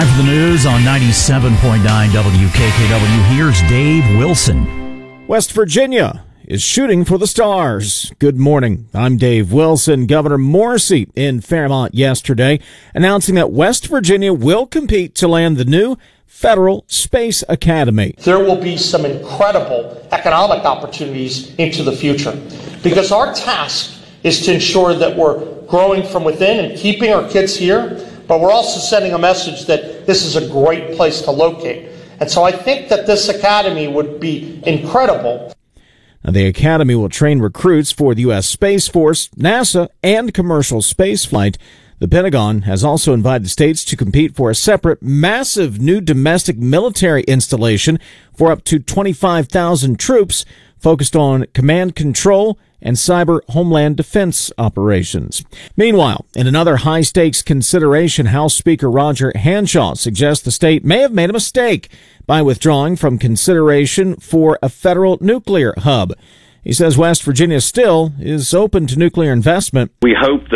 Time for the news on 97.9 WKKW. Here's Dave Wilson. West Virginia is shooting for the stars. Good morning. I'm Dave Wilson. Governor Morrisey in Fairmont yesterday announcing that West Virginia will compete to land the new Federal Space Academy. There will be some incredible economic opportunities into the future because our task is to ensure that we're growing from within and keeping our kids here, but we're also sending a message that this is a great place to locate. And so I think that this academy would be incredible. Now, the academy will train recruits for the U.S. Space Force, NASA, and commercial spaceflight. The Pentagon has also invited states to compete for a separate, massive new domestic military installation for up to 25,000 troops focused on command control and cyber homeland defense operations. Meanwhile, in another high-stakes consideration, House Speaker Roger Hanshaw suggests the state may have made a mistake by withdrawing from consideration for a federal nuclear hub. He says West Virginia still is open to nuclear investment. We hope